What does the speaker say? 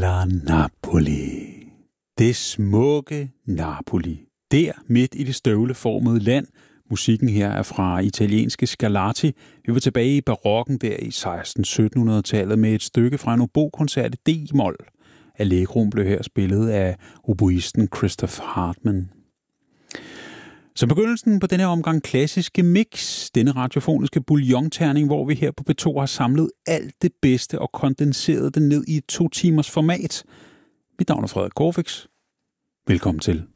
Bella Napoli. Det smukke Napoli. Der midt i det støvleformede land. Musikken her er fra italienske Scarlatti. Vi var tilbage i barokken der i 1600-1700-tallet med et stykke fra en obokoncert i D-mol. Allegroen blev her spillet af oboisten Christoph Hartmann. Så begyndelsen på denne omgang klassiske mix, denne radiofoniske bouillonterning, hvor vi her på P2 har samlet alt det bedste og kondenseret det ned i et 2 timers format. Mit navn er Frederik Korfix. Velkommen til.